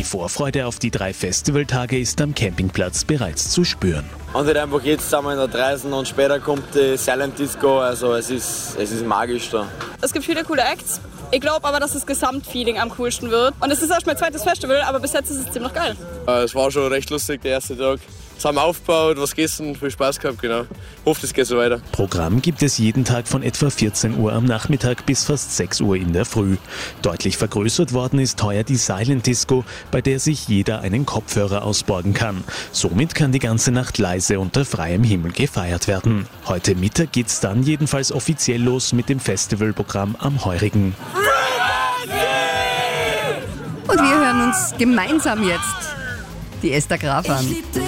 Vorfreude auf die 3 Festivaltage ist am Campingplatz bereits zu spüren. Und halt einfach jetzt sind wir in der 30. und später kommt die Silent Disco, also es ist magisch da. Es gibt viele coole Acts. Ich glaube aber, dass das Gesamtfeeling am coolsten wird. Und es ist erst mein zweites Festival, aber bis jetzt ist es ziemlich geil. Es war schon recht lustig, der erste Tag. Das haben wir aufgebaut, was gegessen, viel Spaß gehabt, genau. Hoffe, es geht so weiter. Programm gibt es jeden Tag von etwa 14 Uhr am Nachmittag bis fast 6 Uhr in der Früh. Deutlich vergrößert worden ist heuer die Silent Disco, bei der sich jeder einen Kopfhörer ausborgen kann. Somit kann die ganze Nacht leise unter freiem Himmel gefeiert werden. Heute Mittag geht's dann jedenfalls offiziell los mit dem Festivalprogramm am Heurigen. Und wir hören uns gemeinsam jetzt die Esther Graf an.